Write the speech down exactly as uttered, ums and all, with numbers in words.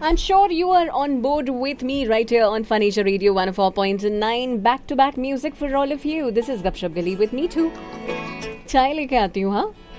I'm sure you are on board with me right here on Fun Asia Radio one oh four point nine. Back to back music for all of you. This is Gupshup Gali with me too. चाय लेके आती हूँ हाँ